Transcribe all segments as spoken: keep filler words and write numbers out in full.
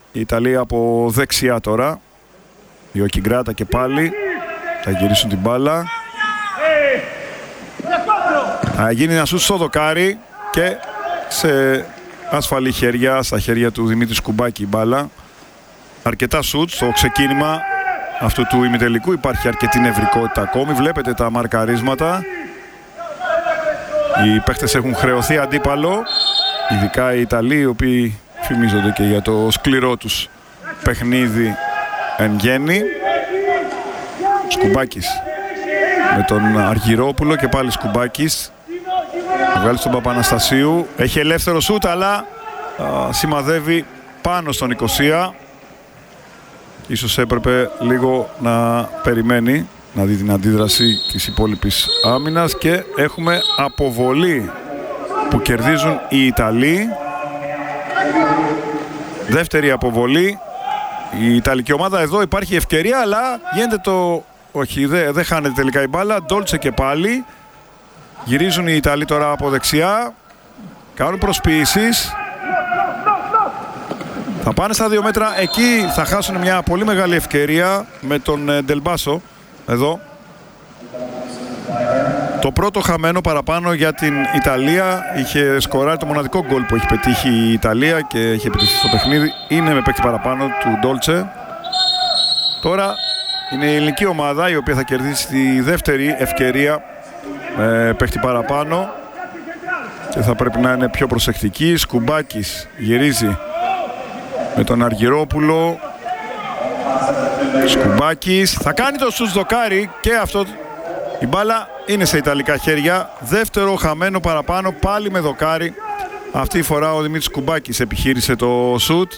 η Ιταλία από δεξιά τώρα. Η Οκιγκράτα και πάλι θα γυρίσουν την μπάλα. Θα γίνει ένα σούτ στο δοκάρι και σε ασφαλή χέρια, στα χέρια του Δημήτρη Σκουμπάκη η μπάλα. Αρκετά σούτ στο ξεκίνημα αυτού του ημιτελικού. Υπάρχει αρκετή νευρικότητα ακόμη. Βλέπετε τα μαρκαρίσματα. Οι παίχτες έχουν χρεωθεί αντίπαλο. Ειδικά οι Ιταλοί, οι οποίοι φημίζονται και για το σκληρό τους παιχνίδι εν γέννη. Σκουμπάκης με τον Αργυρόπουλο και πάλι Σκουμπάκης. Βγάλει στον Παπαναστασίου. Έχει ελεύθερο σούτ, αλλά α, σημαδεύει πάνω στον Νικοσία. Ίσως έπρεπε λίγο να περιμένει, να δει την αντίδραση της υπόλοιπης άμυνας. Και έχουμε αποβολή που κερδίζουν οι Ιταλοί. Δεύτερη αποβολή. Η Ιταλική ομάδα εδώ υπάρχει ευκαιρία, αλλά γίνεται το... Όχι, δεν δε χάνεται τελικά η μπάλα. Ντόλτσε και πάλι. Γυρίζουν οι Ιταλοί τώρα από δεξιά. Κάνουν προσποιήσεις. Θα πάνε στα δύο μέτρα. Εκεί θα χάσουν μια πολύ μεγάλη ευκαιρία με τον Ντελμπάσο. Εδώ. Το πρώτο χαμένο παραπάνω για την Ιταλία. Είχε σκοράρει το μοναδικό γκολ που έχει πετύχει η Ιταλία και έχει επιτευχθεί στο παιχνίδι. Είναι με παίκτη παραπάνω του Ντόλτσε. Τώρα είναι η ελληνική ομάδα η οποία θα κερδίσει τη δεύτερη ευκαιρία με παίκτη παραπάνω και θα πρέπει να είναι πιο προσεκτική. Σκουμπάκης γυρίζει με τον Αργυρόπουλο. Σκουμπάκης θα κάνει το σουτ δοκάρι και αυτό η μπάλα είναι σε ιταλικά χέρια. Δεύτερο χαμένο παραπάνω πάλι με δοκάρι. Αυτή η φορά ο Δημήτρης Σκουμπάκης επιχείρησε το σουτ.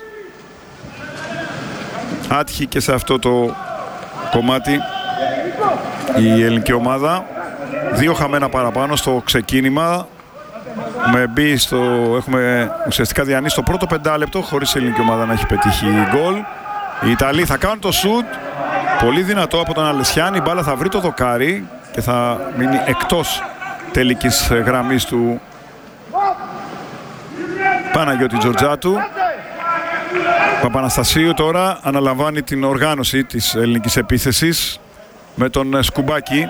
Άτυχη και σε αυτό το κομμάτι η ελληνική ομάδα. Δύο χαμένα παραπάνω στο ξεκίνημα. Με μπει στο, έχουμε ουσιαστικά διανύσει το πρώτο πεντάλεπτο χωρίς η ελληνική ομάδα να έχει πετύχει γκολ. Οι Ιταλοί θα κάνουν το σουτ. Πολύ δυνατό από τον Αλεσιάνη. Η μπάλα θα βρει το δοκάρι και θα μείνει εκτός τελικής γραμμής του Παναγιώτη Τζορτζάτου. Παπαναστασίου τώρα αναλαμβάνει την οργάνωση της ελληνικής επίθεσης με τον Σκουμπάκη.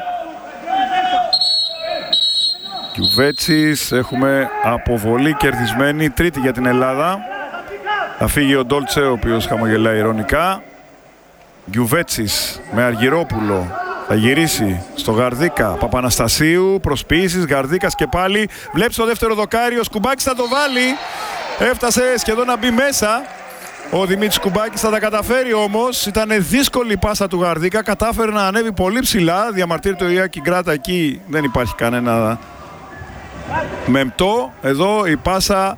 Γιουβέτσις, έχουμε αποβολή κερδισμένη, τρίτη για την Ελλάδα. Θα φύγει ο Ντόλτσε, ο οποίος χαμογελάει ειρωνικά. Γιουβέτσις με Αργυρόπουλο, θα γυρίσει στο Γαρδίκα. Παπαναστασίου, προσποιήσεις, Γαρδίκας και πάλι. Βλέπει το δεύτερο δοκάρι, ο Σκουμπάκης θα το βάλει. Έφτασε σχεδόν να μπει μέσα. Ο Δημήτρης Σκουμπάκης θα τα καταφέρει όμως. Ήταν δύσκολη η πάσα του Γαρδίκα, κατάφερε να ανέβει πολύ ψηλά. Διαμαρτύρεται ο Ιάκη Γκράτα, εκεί δεν υπάρχει κανένα μεμπτό. Εδώ η πάσα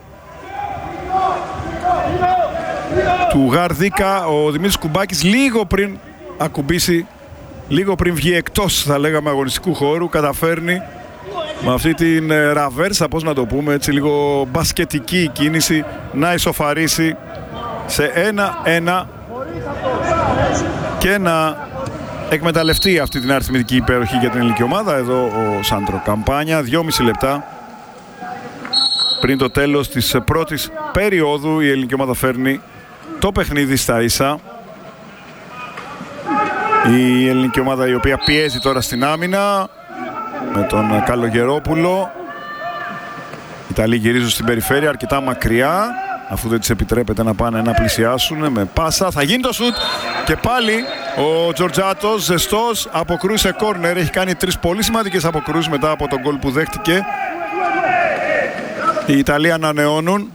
του Γαρδίκα, ο Δημήτρης Σκουμπάκης λίγο πριν ακουμπήσει, λίγο πριν βγει εκτός, θα λέγαμε, αγωνιστικού χώρου, καταφέρνει με αυτή την ραβέρσα, πώς να το πούμε, έτσι λίγο μπασκετική κίνηση, να ισοφαρίσει σε ένα ένα και να εκμεταλλευτεί αυτή την αριθμητική υπέροχη για την ελληνική ομάδα. Εδώ ο Σάντρο Καμπάνια, δυόμιση λεπτά πριν το τέλος της πρώτης περίοδου. Η ελληνική ομάδα φέρνει το παιχνίδι στα ίσα. Η ελληνική ομάδα η οποία πιέζει τώρα στην άμυνα με τον Καλογερόπουλο. Οι Ιταλοί γυρίζουν στην περιφέρεια αρκετά μακριά, αφού δεν τις επιτρέπεται να πάνε να πλησιάσουν. Με πάσα θα γίνει το σουτ και πάλι ο Τζορτζάτος ζεστός αποκρούει κόρνερ. Έχει κάνει τρεις πολύ σημαντικές αποκρούσεις μετά από τον γκολ που δέχτηκε. Οι Ιταλοί ανανεώνουν.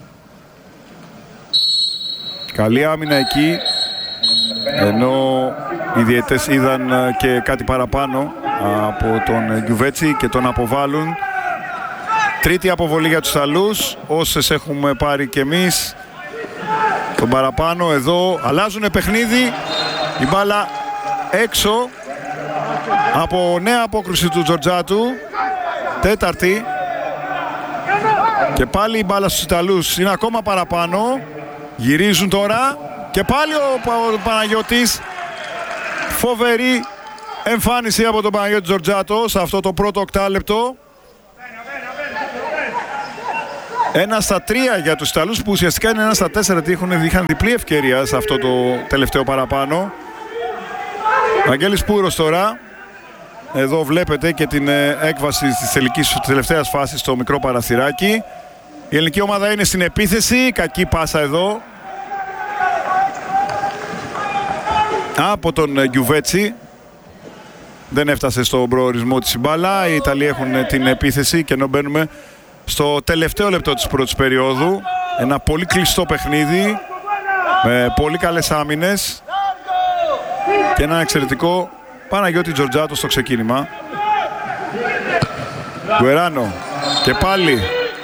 Καλή άμυνα εκεί, ενώ οι διαιτές είδαν και κάτι παραπάνω από τον Γιουβέτσι και τον αποβάλλουν. Τρίτη αποβολή για τους Ιταλούς, όσες έχουμε πάρει και εμείς. Τον παραπάνω εδώ, αλλάζουν παιχνίδι. Η μπάλα έξω από νέα απόκρουση του Τζορτζάτου. Τέταρτη. Και πάλι η μπάλα στους Ιταλούς είναι ακόμα παραπάνω. Γυρίζουν τώρα και πάλι ο, ο Παναγιώτης. Φοβερή εμφάνιση από τον Παναγιώτη Τζορτζάτο σε αυτό το πρώτο οκτάλεπτο. Ένα στα τρία για τους Ιταλούς, που ουσιαστικά είναι ένα στα τέσσερα, γιατί είχαν, είχαν διπλή ευκαιρία σε αυτό το τελευταίο παραπάνω. Βαγγέλης Πούρος τώρα. Εδώ βλέπετε και την έκβαση της τελικής, της τελευταίας φάσης στο μικρό παραθυράκι. Η ελληνική ομάδα είναι στην επίθεση. Κακή πάσα εδώ από τον Γιουβέτσι. Δεν έφτασε στον προορισμό της η μπάλα. Οι Ιταλοί έχουν την επίθεση και ενώ μπαίνουμε στο τελευταίο λεπτό της πρώτης περίοδου. Ένα πολύ κλειστό παιχνίδι με πολύ καλές άμυνες και ένα εξαιρετικό Παναγιώτη Τζορτζάτο στο ξεκίνημα. Γκουεράνο και πάλι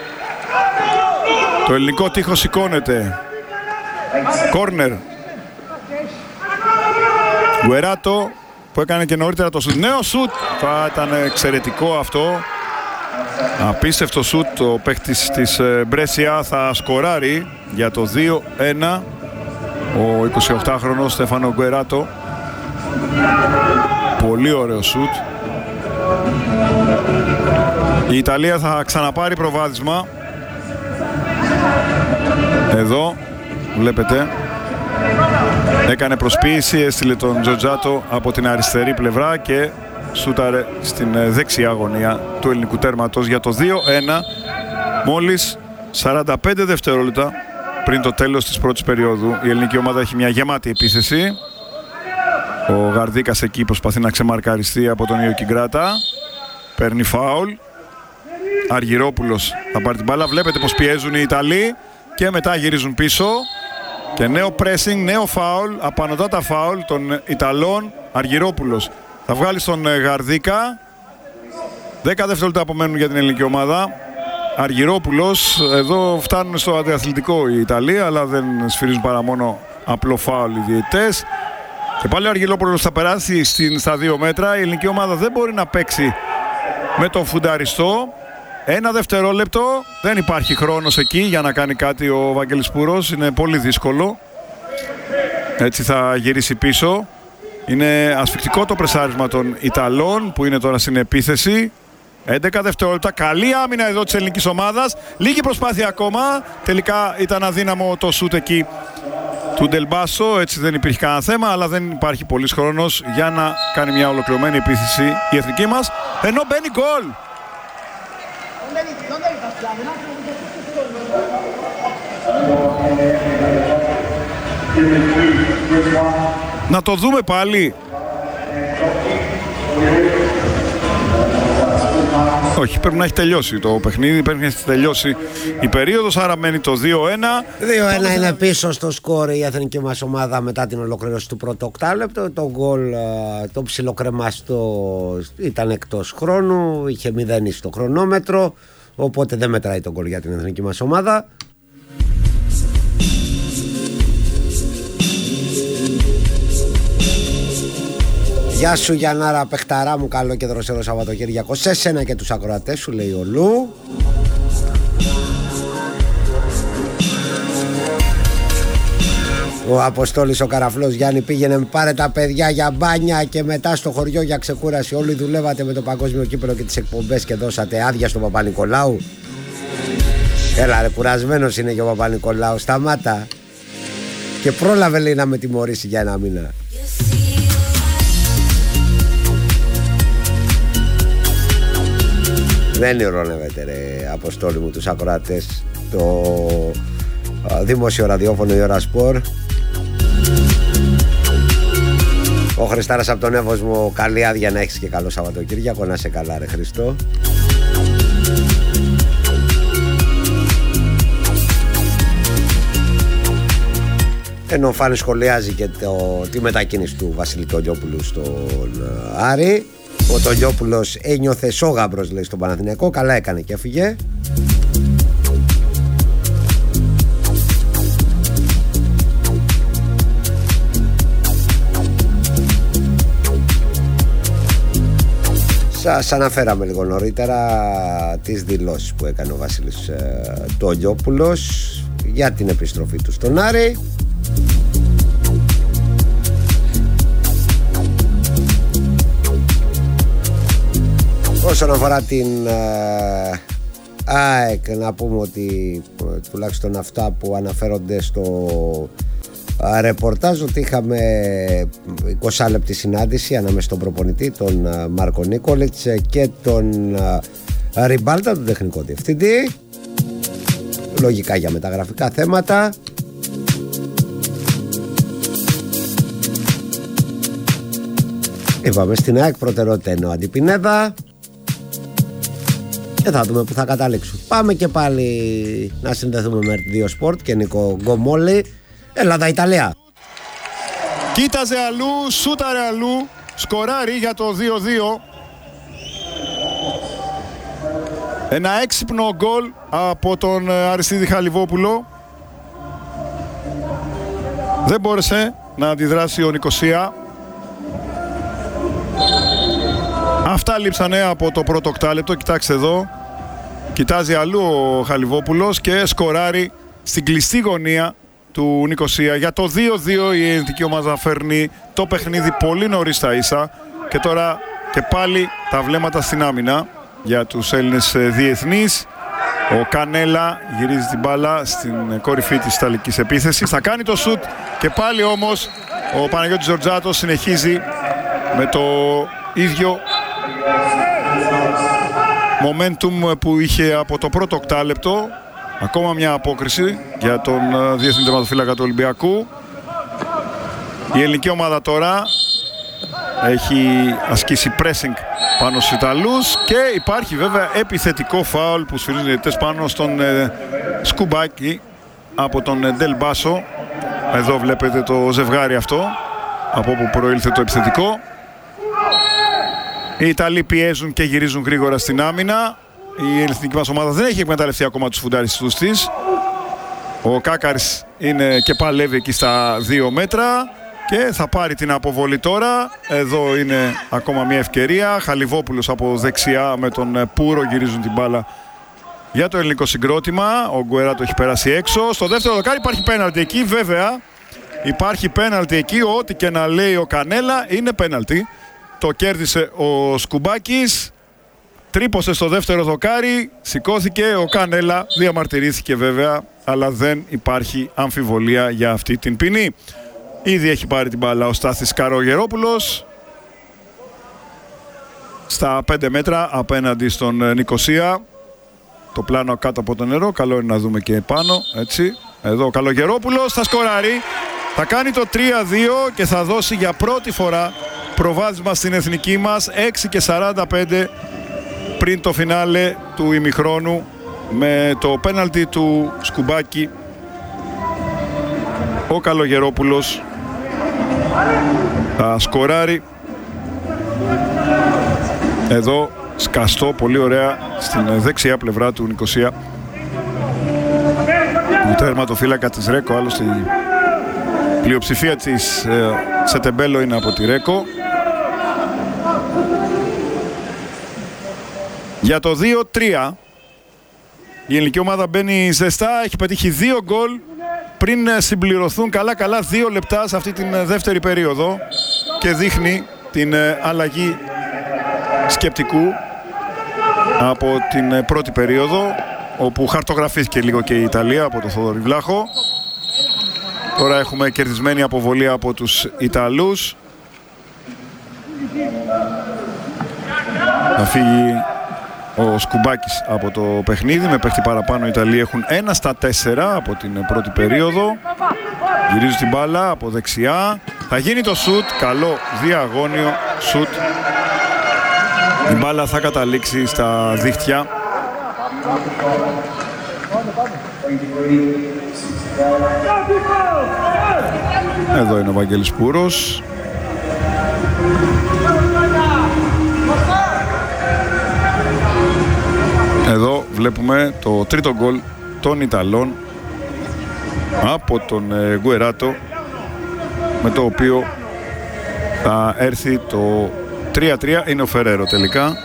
το ελληνικό τείχος σηκώνεται. Κόρνερ. Γκουεράτο που έκανε και νωρίτερα το σουτ. Νέο σουτ. Θα ήταν εξαιρετικό αυτό. Απίστευτο σουτ. Το παίχτης της Μπρέσια θα σκοράρει για το δύο ένα. Ο εικοσιοκτάχρονος Στέφανο Γκουεράτο. Πολύ ωραίο σουτ. Η Ιταλία θα ξαναπάρει προβάδισμα. Εδώ βλέπετε έκανε προσποίηση, έστειλε τον Τζορτζάτο από την αριστερή πλευρά και σούταρε στην δεξιά γωνία του ελληνικού τέρματος για το δύο ένα. Μόλις σαράντα πέντε δευτερόλεπτα πριν το τέλος της πρώτης περίοδου. Η ελληνική ομάδα έχει μια γεμάτη επίθεση. Ο Γαρδίκας εκεί προσπαθεί να ξεμαρκαριστεί από τον Ιωκι Γκράτα. Παίρνει φάουλ. Αργυρόπουλος θα πάρει την μπάλα. Βλέπετε πως πιέζουν οι Ιταλοί και μετά γυρίζουν πίσω. Και νέο pressing, νέο φάουλ. Απανωτά τα φάουλ των Ιταλών. Αργυρόπουλος θα βγάλει στον Γαρδίκα. δέκα δευτερόλεπτα απομένουν για την ελληνική ομάδα. Αργυρόπουλος, εδώ φτάνουν στο αντιαθλητικό οι Ιταλοί, αλλά δεν σφυρίζουν παρά μόνο απλό φάουλ οι διαιτητές. Και πάλι ο Αργυρόπουλος θα περάσει στην, στα δύο μέτρα. Η ελληνική ομάδα δεν μπορεί να παίξει με τον φουνταριστό. Ένα δευτερόλεπτο, δεν υπάρχει χρόνος εκεί για να κάνει κάτι ο Βαγγέλης Πούρος. Είναι πολύ δύσκολο. Έτσι θα γυρίσει πίσω. Είναι ασφικτικό το πρεσάρισμα των Ιταλών που είναι τώρα στην επίθεση. έντεκα δευτερόλεπτα, καλή άμυνα εδώ της ελληνικής ομάδας. Λίγη προσπάθεια ακόμα. Τελικά ήταν αδύναμο το σούτ εκεί του Ντελμπάσο, έτσι δεν υπήρχε κανένα θέμα, αλλά δεν υπάρχει πολύς χρόνος για να κάνει μια ολοκληρωμένη επίθεση η εθνική μας. Ενώ μπαίνει γκολ. Να το δούμε πάλι. Όχι, πρέπει να έχει τελειώσει το παιχνίδι, πρέπει να έχει τελειώσει η περίοδος, άρα μένει το δύο ένα. δύο ένα είναι πίσω στο σκορ η εθνική μας ομάδα μετά την ολοκλήρωση του πρώτου οκτάλεπτου. Το γκολ, το ψιλοκρεμαστό ήταν εκτός χρόνου, είχε μηδέν στο χρονόμετρο, οπότε δεν μετράει το γκολ για την εθνική μας ομάδα. Γεια σου Γιαννάρα, παιχταρά μου, καλό και δροσερό Σαββατοκύριακο σε σένα και τους ακροατές σου, λέει ο Λου. Ο Αποστόλης ο Καραφλός, Γιάννη, πήγαινε πάρε τα παιδιά για μπάνια και μετά στο χωριό για ξεκούραση. Όλοι δουλεύατε με το παγκόσμιο κύπελλο και τις εκπομπές και δώσατε άδεια στον Παπα-Νικολάου. Έλα ρε, κουρασμένος είναι και ο Παπα-Νικολάου, σταμάτα. Και πρόλαβε, λέει, να με τιμωρήσει για ένα μήνα. Δεν ηρωνεύεται ρε Αποστόλη μου τους ακροατές. Το α, δημόσιο ραδιόφωνο η ώρα σπορ. Ο Χριστάρας από τον Εύωσμο, καλή άδεια να έχεις και καλό Σαββατοκύριακο. Να είσαι καλά ρε Χριστό. Ενώ ο Φάνης σχολιάζει και το, τη μετακίνηση του Βασίλη Τολιόπουλου στον Άρη. Ο Τολιόπουλος ένιωθε σόγαμπρος, λέει, στον Παναθηναϊκό. Καλά έκανε και έφυγε. Σας αναφέραμε λίγο νωρίτερα τις δηλώσεις που έκανε ο Βασίλης ε, Τολιόπουλος για την επιστροφή του στον Άρη. Όσον αφορά την ε, ΑΕΚ, να πούμε ότι τουλάχιστον αυτά που αναφέρονται στο ρεπορτάζ, ότι είχαμε είκοσι λεπτή συνάντηση ανάμεσα στον προπονητή, τον Μάρκο Νίκολιτς, και τον Ριμπάλτα, τον τεχνικό διευθυντή, λογικά για μεταγραφικά θέματα. Είπαμε, στην ΑΕΚ προτεραιότητα είναι ο Αντιπινέδα και θα δούμε που θα καταλήξουν. Πάμε και πάλι να συνδεθούμε με δύο Sport και Νίκο Γκομόλη. Ελλάδα-Ιταλία. Κοίταζε αλλού, σούταρε αλλού, σκοράρει για το δύο δύο. Ένα έξυπνο γκολ από τον Αριστίδη Χαλιβόπουλο. Δεν μπόρεσε να αντιδράσει ο Νικοσία. Αυτά λείψανε από το πρώτο οκτάλεπτο. Κοιτάξτε εδώ. Κοιτάζει αλλού ο Χαλιβόπουλος και σκοράρει στην κλειστή γωνία του Νικοσία. Για το δύο δύο η ελληνική ομάδα φέρνει το παιχνίδι πολύ νωρίς στα ίσα. Και τώρα και πάλι τα βλέμματα στην άμυνα για τους Έλληνες διεθνείς. Ο Κανέλα γυρίζει την μπάλα στην κορυφή της ιταλικής επίθεσης. Θα κάνει το σουτ και πάλι όμως ο Παναγιώτης Τζορτζάτος συνεχίζει με το ίδιο momentum που είχε από το πρώτο οκτάλεπτο. Ακόμα μια απόκριση για τον διεθνή τερματοφύλακα του Ολυμπιακού. Η ελληνική ομάδα τώρα έχει ασκήσει pressing πάνω στους Ιταλούς και υπάρχει βέβαια επιθετικό φάουλ που σφυρίζουν οι διαιτητές πάνω στον ε, Σκουμπάκη από τον ε, Ντελ Μπάσο. Εδώ βλέπετε το ζευγάρι αυτό από όπου προήλθε το επιθετικό. Οι Ιταλοί πιέζουν και γυρίζουν γρήγορα στην άμυνα. Η εθνική μας ομάδα δεν έχει εκμεταλλευτεί ακόμα τους φουνταριστούς της. Ο Κάκαρης είναι και παλεύει εκεί στα δύο μέτρα και θα πάρει την αποβολή τώρα. Εδώ είναι ακόμα μια ευκαιρία. Χαλιβόπουλος από δεξιά με τον Πούρο γυρίζουν την μπάλα για το ελληνικό συγκρότημα. Ο Γκουεράτο έχει περάσει έξω. Στο δεύτερο δοκάρι υπάρχει πέναλτι εκεί. Βέβαια υπάρχει πέναλτι εκεί. Ό,τι και να λέει ο Κανέλα είναι πέναλτι. Το κέρδισε ο Σκουμπάκης. Τρύπωσε στο δεύτερο δοκάρι. Σηκώθηκε ο Κανέλα. Διαμαρτυρήθηκε βέβαια. Αλλά δεν υπάρχει αμφιβολία για αυτή την ποινή. Ήδη έχει πάρει την μπάλα ο Στάθης Καρογερόπουλος στα πέντε μέτρα απέναντι στον Νικοσία. Το πλάνο κάτω από το νερό. Καλό είναι να δούμε και πάνω. Έτσι. Εδώ ο Καλογερόπουλος θα σκοράρει. Θα κάνει το τρία δύο και θα δώσει για πρώτη φορά προβάδισμα στην εθνική μας. έξι και σαράντα πέντε πριν το φινάλε του ημιχρόνου με το πέναλτι του Σκουμπάκη. Ο Καλογερόπουλος θα σκοράρει εδώ σκαστό πολύ ωραία στην δεξιά πλευρά του Νικοσία. Ο τερματοφύλακα της Ρέκο, άλλωστε η πλειοψηφία της ε, Σετεμπέλο είναι από τη Ρέκο. Για το δύο τρία η ελληνική ομάδα μπαίνει ζεστά, έχει πετύχει δύο γκολ πριν συμπληρωθούν καλά καλά δύο λεπτά σε αυτή την δεύτερη περίοδο και δείχνει την αλλαγή σκεπτικού από την πρώτη περίοδο όπου χαρτογραφήθηκε λίγο και η Ιταλία από τον Θοδωρή Βλάχο. Τώρα έχουμε κερδισμένη αποβολή από τους Ιταλούς. Θα φύγει ο Σκουμπάκης από το παιχνίδι με παίχτη παραπάνω. Οι Ιταλοί έχουν ένα στα τέσσερα από την πρώτη περίοδο. Γυρίζουν την μπάλα από δεξιά. Θα γίνει το σουτ, καλό διαγώνιο σουτ. Η μπάλα θα καταλήξει στα δίχτυα. Εδώ είναι ο Βαγγέλης Πούρος. Εδώ βλέπουμε το τρίτο γκολ των Ιταλών από τον ε, Γκουεράτο, με το οποίο θα έρθει το τρία τρία. Είναι ο Φερέρο τελικά.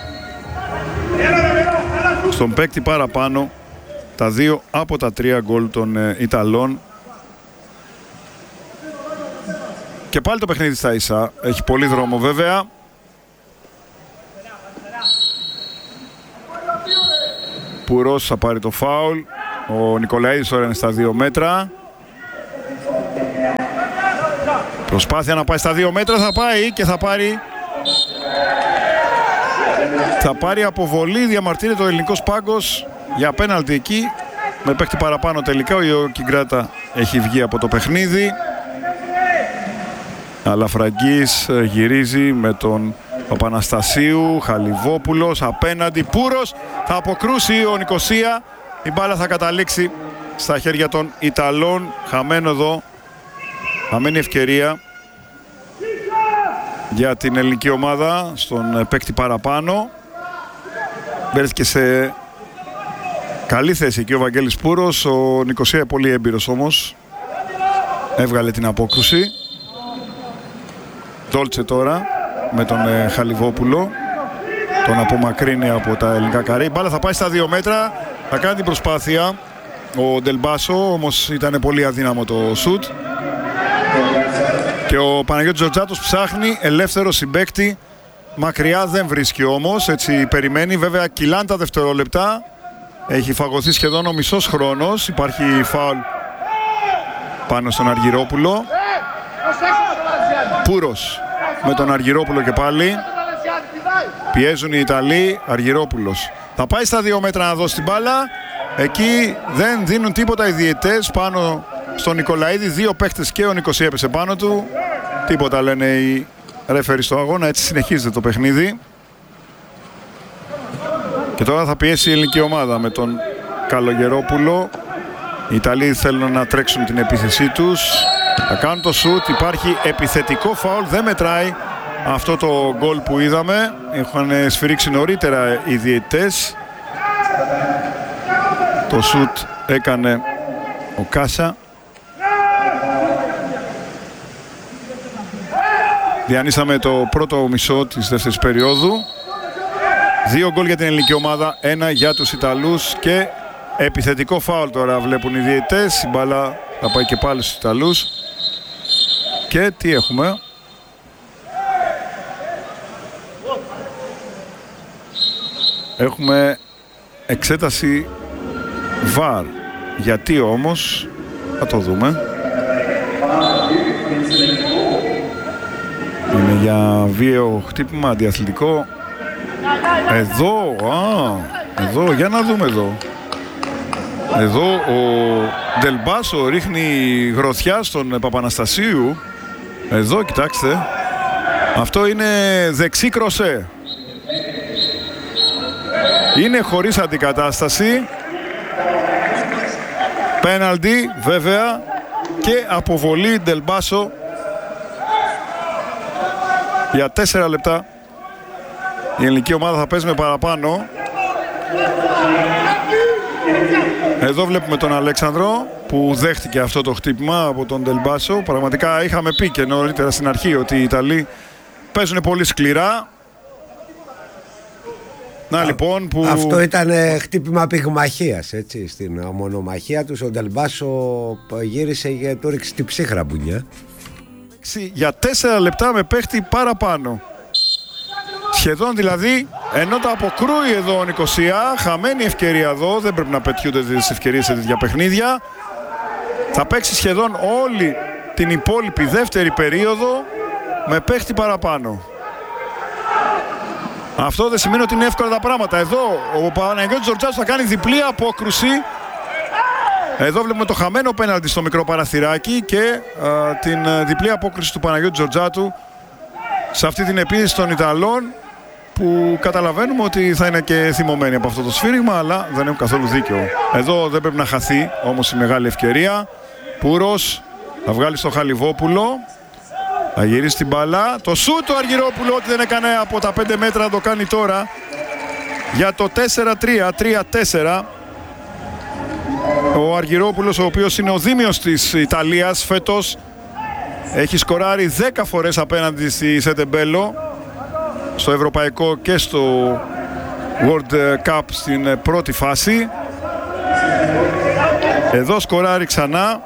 Στον παίκτη παραπάνω τα δύο από τα τρία γκολ των ε, Ιταλών. Και πάλι το παιχνίδι στα ίσα. Έχει πολύ δρόμο βέβαια. Πούρος θα πάρει το φάουλ. Ο Νικολαίδης τώρα είναι στα δύο μέτρα. Προσπάθεια να πάει στα δύο μέτρα, θα πάει και θα πάρει θα πάρει αποβολή. Διαμαρτύρεται ο ελληνικός πάγκος για πέναλτι εκεί, με παίχτη παραπάνω τελικά. Ο Κιγκράτα έχει βγει από το παιχνίδι. Αλαφραγκής γυρίζει με τον Παπαναστασίου. Χαλιβόπουλος απέναντι. Πούρος θα αποκρούσει ο Νικοσία. Η μπάλα θα καταλήξει στα χέρια των Ιταλών. Χαμένο εδώ. Χαμένη ευκαιρία για την ελληνική ομάδα στον παίκτη παραπάνω. Βρέθηκε σε καλή θέση εκεί ο Βαγγέλης Πούρος. Ο Νικοσία πολύ έμπειρος όμως. Έβγαλε την απόκρουση. Ντόλτσε τώρα με τον ε, Χαλιβόπουλο. Τον απομακρύνει από τα ελληνικά καρέ. Η μπάλα θα πάει στα δύο μέτρα. Θα κάνει την προσπάθεια ο Ντελμπάσο, όμως ήταν πολύ αδύναμο το σουτ. Και ο Παναγιώτης Τζορτζάτος ψάχνει ελεύθερο συμπαίκτη. Μακριά δεν βρίσκει όμως, έτσι περιμένει. Βέβαια κυλάν τα δευτερόλεπτα. Έχει φαγωθεί σχεδόν ο μισός χρόνος. Υπάρχει φάουλ πάνω στον Αργυρόπουλο. Πούρος με τον Αργυρόπουλο και πάλι. Πιέζουν οι Ιταλοί. Αργυρόπουλος θα πάει στα δύο μέτρα να δώσει την μπάλα. Εκεί δεν δίνουν τίποτα οι διαιτές πάνω στον Νικολαίδη. Δύο παίχτες και ο Νικοσία έπεσε πάνω του. Τίποτα λένε οι ρέφεροι στο αγώνα. Έτσι συνεχίζεται το παιχνίδι. Και τώρα θα πιέσει η ελληνική ομάδα με τον Καλογερόπουλο. Οι Ιταλοί θέλουν να τρέξουν την επίθεσή τους. Θα κάνουν το σουτ. Υπάρχει επιθετικό φάουλ. Δεν μετράει αυτό το γκολ που είδαμε. Έχουν σφυρίξει νωρίτερα οι διαιτητές. Το σουτ έκανε ο Κάσα. Διανύσαμε το πρώτο μισό της δεύτερης περίοδου. Δύο γκολ για την ελληνική ομάδα, ένα για τους Ιταλούς και επιθετικό φάουλ τώρα βλέπουν οι διαιτητές. Η μπάλα θα πάει και πάλι στους Ιταλούς. Και τι έχουμε? Έχουμε εξέταση βαρ. Γιατί όμως? Θα το δούμε. Είναι για βίαιο χτύπημα, αντιαθλητικό. Εδώ, α, εδώ, για να δούμε εδώ. Εδώ ο Ντελμπάσο ρίχνει γροθιά στον Παπαναστασίου. Εδώ, κοιτάξτε. Αυτό είναι δεξί κροσέ. Είναι χωρίς αντικατάσταση. Πέναλτι, βέβαια. Και αποβολή Ντελμπάσο για τέσσερα λεπτά. Η ελληνική ομάδα θα παίζει με παραπάνω. Εδώ βλέπουμε τον Αλέξανδρο που δέχτηκε αυτό το χτύπημα από τον Ντελμπάσο. Πραγματικά είχαμε πει και νωρίτερα στην αρχή ότι οι Ιταλοί παίζουν πολύ σκληρά. Να λοιπόν που... Αυτό ήταν χτύπημα πυγμαχίας, έτσι, στην μονομαχία τους. Ο Ντελμπάσο γύρισε και του ρίξε την ψύχρα μπουνιά. Για τέσσερα λεπτά με παίχτη παραπάνω. Σχεδόν δηλαδή, ενώ τα αποκρούει εδώ ο Νικοσία. Χαμένη ευκαιρία εδώ, δεν πρέπει να πετιούνται τις ευκαιρίες σε τέτοια παιχνίδια. Θα παίξει σχεδόν όλη την υπόλοιπη δεύτερη περίοδο με παίχτη παραπάνω. Αυτό δεν σημαίνει ότι είναι εύκολα τα πράγματα. Εδώ ο Παναγιώτης Τζορτζάτος θα κάνει διπλή απόκρουση. Εδώ βλέπουμε το χαμένο πέναλτι στο μικρό παραθυράκι και α, την α, διπλή απόκριση του Παναγιώτη Τζορτζάτου σε αυτή την επίθεση των Ιταλών, που καταλαβαίνουμε ότι θα είναι και θυμωμένοι από αυτό το σφύριγμα, αλλά δεν έχουν καθόλου δίκιο. Εδώ δεν πρέπει να χαθεί όμως η μεγάλη ευκαιρία. Πούρος θα βγάλει στο Χαλιβόπουλο, θα γυρίσει την μπάλα. Το σούτ του Αργυρόπουλου, ό,τι δεν έκανε από τα πέντε μέτρα, το κάνει τώρα για το τέσσερα τρία, τρία τέσσερα. Ο Αργυρόπουλος, ο οποίος είναι ο δίμιος της Ιταλίας φέτος, έχει σκοράρει δέκα φορές απέναντι στη Σεντεμπέλο στο ευρωπαϊκό και στο World Cup στην πρώτη φάση. Εδώ σκοράρει ξανά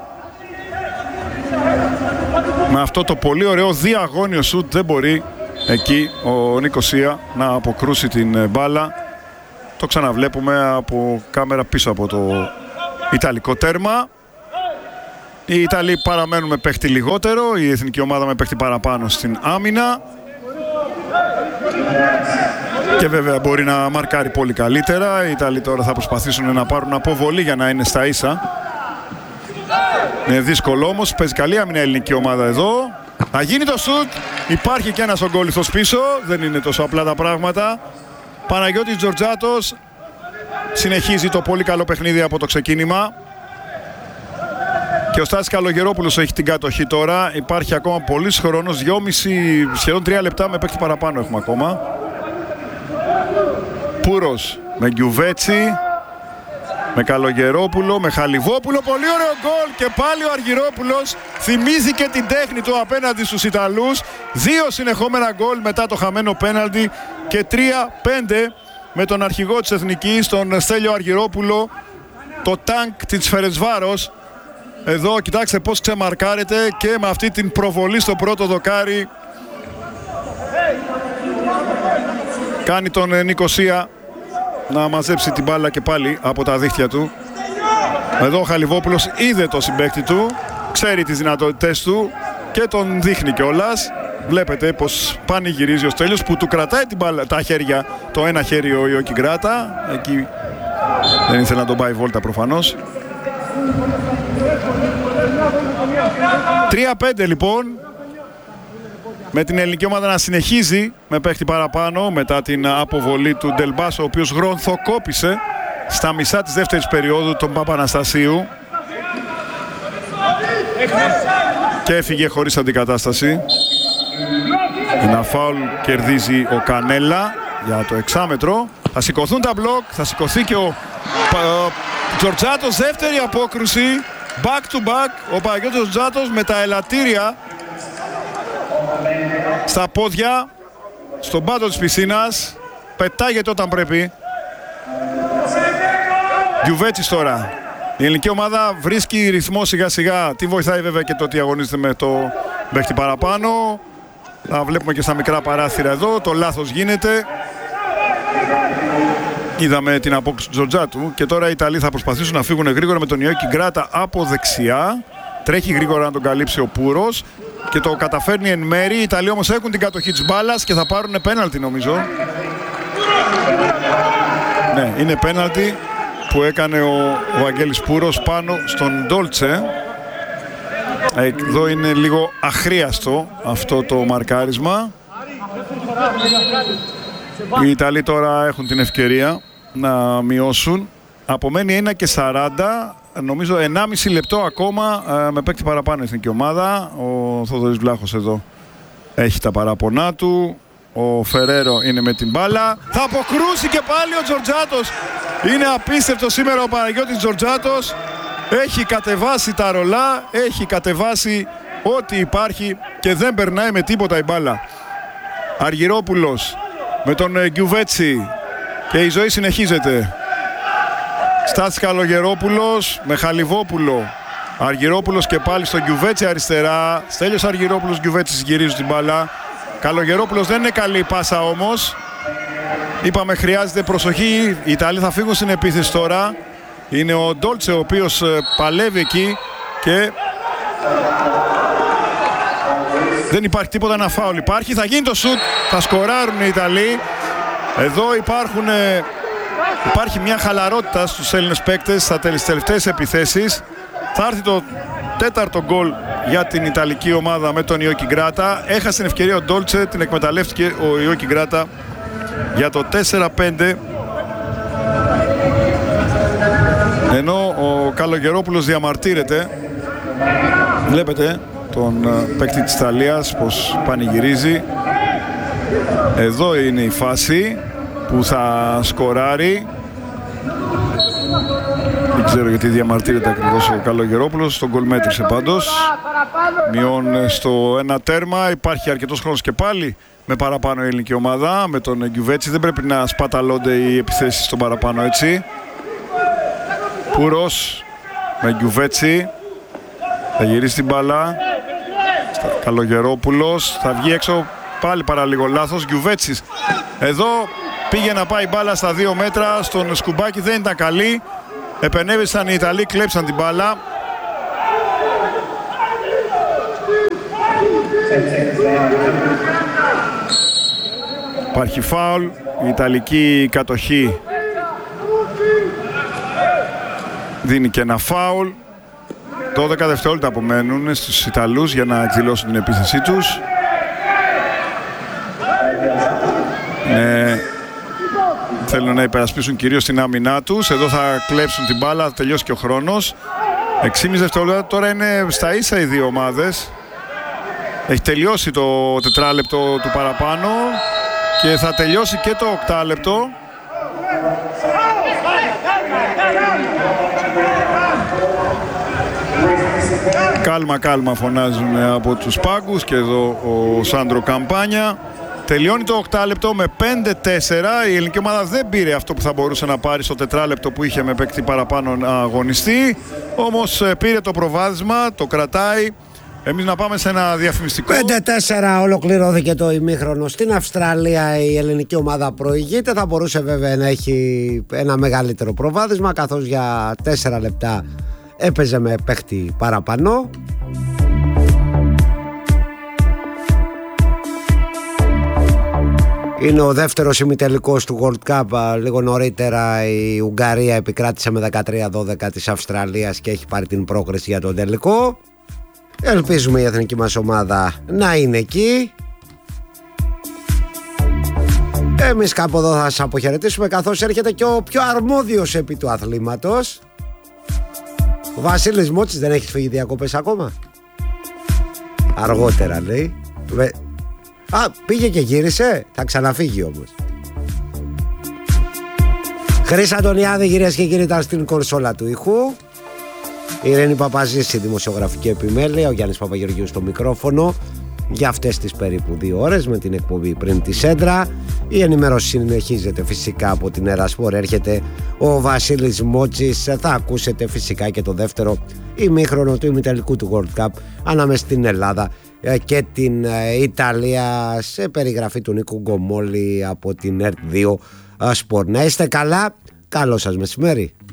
με αυτό το πολύ ωραίο διαγώνιο σουτ. Δεν μπορεί εκεί ο Νικοσία να αποκρούσει την μπάλα. Το ξαναβλέπουμε από κάμερα πίσω από το ιταλικό τέρμα. Οι Ιταλοί παραμένουν με παίχτη λιγότερο, η εθνική ομάδα με παίχτη παραπάνω στην άμυνα. Και βέβαια μπορεί να μαρκάρει πολύ καλύτερα. Οι Ιταλοί τώρα θα προσπαθήσουν να πάρουν αποβολή για να είναι στα ίσα. Είναι δύσκολο όμως, παίζει καλή άμυνα η ελληνική ομάδα εδώ. Θα γίνει το σουτ, υπάρχει και ένας ογκόλυθος πίσω, δεν είναι τόσο απλά τα πράγματα. Παναγιώτης Τζορτζάτος συνεχίζει το πολύ καλό παιχνίδι από το ξεκίνημα. Και ο Στάσης Καλογερόπουλος έχει την κατοχή τώρα. Υπάρχει ακόμα πολύς χρόνος, δυόμιση σχεδόν τρία λεπτά με παίκτη παραπάνω έχουμε ακόμα. Πούρος με Γκιουβέτσι, με Καλογερόπουλο, με Χαλιβόπουλο. Πολύ ωραίο γκολ και πάλι ο Αργυρόπουλος θυμήθηκε την τέχνη του απέναντι στους Ιταλούς. Δύο συνεχόμενα γκολ μετά το χαμένο πέναλτι και τρία πέντε με τον αρχηγό της Εθνικής, τον Στέλιο Αργυρόπουλο, το τάγκ της Φερεντσβάρος. Εδώ κοιτάξτε πώς ξεμαρκάρεται και με αυτή την προβολή στο πρώτο δοκάρι κάνει τον Νικοσία να μαζέψει την μπάλα και πάλι από τα δίχτυα του. Εδώ ο Χαλιβόπουλος είδε το συμπαίκτη του, ξέρει τις δυνατότητες του και τον δείχνει κιόλας. Βλέπετε πως πανηγυρίζει ο Στέλιος που του κρατάει την μπάλα, τα χέρια, το ένα χέρι ο Ιώκη Γκράτα. Εκεί δεν ήθελε να τον πάει βόλτα προφανώς. τρία πέντε λοιπόν, με την ελληνική ομάδα να συνεχίζει με παίχτη παραπάνω μετά την αποβολή του Ντελμπάς, ο οποίος γρονθοκόπησε στα μισά της δεύτερης περίοδου τον Παπαναστασίου και έφυγε χωρίς αντικατάσταση. Ένα φάουλ κερδίζει ο Κανέλα για το εξάμετρο. Θα σηκωθούν τα μπλοκ, θα σηκωθεί και ο Τζορτζάτος, δεύτερη απόκρουση. Back to back, ο Παναγιώτης Τζορτζάτος με τα ελαττήρια στα πόδια, στον πάτο της πισίνας. Πετάγεται όταν πρέπει. Γκιουβέτσις τώρα. Η ελληνική ομάδα βρίσκει ρυθμό σιγά σιγά. Τι βοηθάει βέβαια και το ότι αγωνίζεται με το παίχτη παραπάνω. Θα βλέπουμε και στα μικρά παράθυρα εδώ. Το λάθος γίνεται. Είδαμε την απόκριση του Τζορτζάτου και τώρα οι Ιταλοί θα προσπαθήσουν να φύγουν γρήγορα με τον Ιώκη Γκράτα από δεξιά. Τρέχει γρήγορα να τον καλύψει ο Πούρος και το καταφέρνει εν μέρη. Οι Ιταλοί όμως έχουν την κατοχή της μπάλας και θα πάρουν πέναλτι νομίζω. Ναι, είναι πέναλτι που έκανε ο, ο Βαγγέλης Πούρος πάνω στον Ντόλτσε. Εδώ είναι λίγο αχρίαστο αυτό το μαρκάρισμα. Οι Ιταλοί τώρα έχουν την ευκαιρία να μειώσουν. Απομένει ένα και σαράντα. Νομίζω ενάμιση λεπτό ακόμα με παίκτη παραπάνω η εθνική ομάδα. Ο Θοδωρής Βλάχος εδώ έχει τα παράπονά του. Ο Φερέρο είναι με την μπάλα. Θα αποκρούσει και πάλι ο Τζορτζάτος. Είναι απίστευτο σήμερα ο Παναγιώτης Τζορτζάτος. Έχει κατεβάσει τα ρολά, έχει κατεβάσει ό,τι υπάρχει και δεν περνάει με τίποτα η μπάλα. Αργυρόπουλος με τον Γκιουβέτσι και η ζωή συνεχίζεται. Στάθης Καλογερόπουλος με Χαλιβόπουλο. Αργυρόπουλος και πάλι στον Γκιουβέτσι αριστερά. Στέλιος Αργυρόπουλος, Γκιουβέτσις γυρίζουν την μπάλα. Καλογερόπουλος δεν είναι καλή πάσα όμως. Είπαμε χρειάζεται προσοχή. Οι Ιταλοί θα φύγουν στην επίθεση τώρα. Είναι ο Ντόλτσε ο οποίος παλεύει εκεί και δεν υπάρχει τίποτα, ένα φάουλ υπάρχει. Θα γίνει το σουτ, θα σκοράρουν οι Ιταλοί. Εδώ υπάρχουν, υπάρχει μια χαλαρότητα στους Έλληνες παίκτες στα τελευταίες επιθέσεις. Θα έρθει το τέταρτο γκολ για την Ιταλική ομάδα με τον Ιώκη Γκράτα. Έχασε την ευκαιρία ο Ντόλτσε, την εκμεταλλεύτηκε ο Ιώκη Γκράτα για το τέσσερα πέντε. Ενώ ο Καλογερόπουλος διαμαρτύρεται. Βλέπετε τον παίκτη της Ιταλίας πως πανηγυρίζει. Εδώ είναι η φάση που θα σκοράρει. Δεν ξέρω γιατί διαμαρτύρεται ακριβώς ο Καλογερόπουλος. Τον γκολ μέτρησε πάντως. Μειών στο ένα τέρμα. Υπάρχει αρκετός χρόνος και πάλι με παραπάνω η ελληνική ομάδα. Με τον Γκιουβέτσι δεν πρέπει να σπαταλώνται οι επιθέσεις στον παραπάνω έτσι. Πούρος με Γκιουβέτσι. Θα γυρίσει την μπάλα. Καλογερόπουλος. Θα βγει έξω πάλι παραλίγο λάθος. Γκιουβέτσις. Εδώ πήγε να πάει μπάλα στα δύο μέτρα στον Σκουμπάκη, δεν ήταν καλή. Επενέβησαν οι Ιταλοί, κλέψαν την μπάλα. Υπάρχει φάουλ, η Ιταλική κατοχή δίνει και ένα φάουλ. δώδεκα δευτερόλεπτα απομένουν στους Ιταλούς για να εκδηλώσουν την επίθεσή τους. Ε, θέλουν να υπερασπίσουν κυρίως την άμυνά τους. Εδώ θα κλέψουν την μπάλα, θα τελειώσει και ο χρόνος. έξι και μισό δευτερόλεπτα, τώρα είναι στα ίσα οι δύο ομάδες. Έχει τελειώσει το τετράλεπτο του παραπάνω και θα τελειώσει και το οκτάλεπτο. Κάλμα, κάλμα φωνάζουν από τους πάγκους και εδώ ο Σάντρο Καμπάνια. Τελειώνει το οκτάλεπτο με πέντε τέσσερα. Η ελληνική ομάδα δεν πήρε αυτό που θα μπορούσε να πάρει στο τετράλεπτο που είχε με παίκτη παραπάνω να αγωνιστεί. Όμως πήρε το προβάδισμα, το κρατάει. Εμείς να πάμε σε ένα διαφημιστικό. πέντε τέσσερα ολοκληρώθηκε το ημίχρονο στην Αυστραλία. Η ελληνική ομάδα προηγείται. Θα μπορούσε βέβαια να έχει ένα μεγαλύτερο προβάδισμα, καθώς για τέσσερα λεπτά έπαιζε με παίχτη παραπάνω. Είναι ο δεύτερος ημιτελικός του World Cup. Λίγο νωρίτερα η Ουγγαρία επικράτησε με δεκατρία δώδεκα της Αυστραλίας και έχει πάρει την πρόκριση για τον τελικό. Ελπίζουμε η εθνική μας ομάδα να είναι εκεί. Εμείς κάπου εδώ θα σας αποχαιρετήσουμε, καθώς έρχεται και ο πιο αρμόδιος επί του αθλήματος. Ο Βασίλης Μότσης. Δεν έχεις φύγει διακοπές ακόμα? Αργότερα λέει. Α, πήγε και γύρισε. Θα ξαναφύγει όμως. Χρήσα Αντωνιάδη, κυρίες και κύριοι, ήταν στην κονσόλα του ήχου. Η Irene Παπαζή στη δημοσιογραφική επιμέλεια. Ο Γιάννης Παπαγεωργίου στο μικρόφωνο. Για αυτές τις περίπου δύο ώρες με την εκπομπή πριν τη Σέντρα. Η ενημέρωση συνεχίζεται φυσικά από την Ερασπορ. Έρχεται ο Βασίλης Μότσης. Θα ακούσετε φυσικά και το δεύτερο ημίχρονο του ημιτελικού του World Cup ανάμεσα στην Ελλάδα και την Ιταλία, σε περιγραφή του Νίκου Γκομόλη από την ΕΡΤ δύο Sport. Να είστε καλά, καλό σας μεσημέρι.